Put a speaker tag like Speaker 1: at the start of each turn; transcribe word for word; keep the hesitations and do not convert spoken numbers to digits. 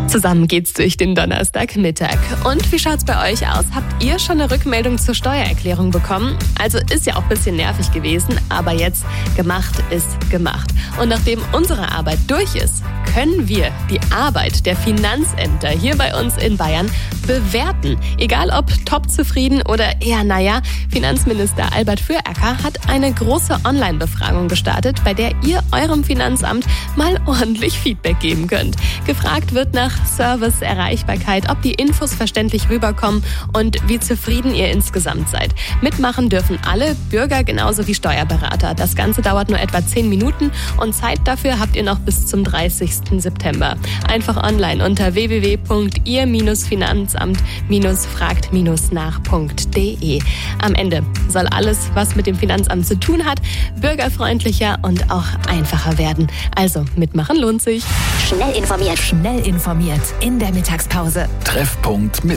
Speaker 1: Zusammen geht's durch den Donnerstagmittag. Und wie schaut's bei euch aus? Habt ihr schon eine Rückmeldung zur Steuererklärung bekommen? Also ist ja auch ein bisschen nervig gewesen, aber jetzt gemacht ist gemacht. Und nachdem unsere Arbeit durch ist, können wir die Arbeit der Finanzämter hier bei uns in Bayern bewerten. Egal ob top zufrieden oder eher naja, Finanzminister Albert Fürerker hat eine große Online-Befragung gestartet, bei der ihr eurem Finanzamt mal ordentlich Feedback geben könnt. Gefragt wird nach Service, Erreichbarkeit, ob die Infos verständlich rüberkommen und wie zufrieden ihr insgesamt seid. Mitmachen dürfen alle, Bürger genauso wie Steuerberater. Das Ganze dauert nur etwa zehn Minuten und Zeit dafür habt ihr noch bis zum dreißigsten September. Einfach online unter w w w punkt ihr finanzamt fragt nach punkt d e. Am Ende soll alles, was mit dem Finanzamt zu tun hat, bürgerfreundlicher und auch einfacher werden. Also mitmachen lohnt sich.
Speaker 2: Schnell informiert.
Speaker 3: Schnell informiert in der Mittagspause.
Speaker 4: Treffpunkt Mittag.